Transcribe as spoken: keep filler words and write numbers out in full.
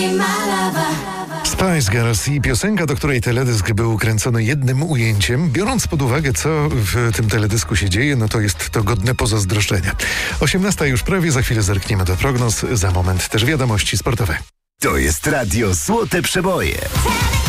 Spice Girls i piosenka, do której teledysk był kręcony jednym ujęciem. Biorąc pod uwagę, co w tym teledysku się dzieje, no to jest to godne pozazdroszczenia. osiemnasta już prawie, za chwilę zerkniemy do prognoz, za moment też wiadomości sportowe. To jest radio Złote Przeboje.